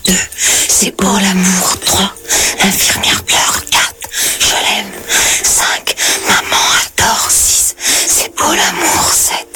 2, c'est beau l'amour. 3, l'infirmière pleure. 4, je l'aime. 5, maman adore. 6, c'est beau l'amour. 7,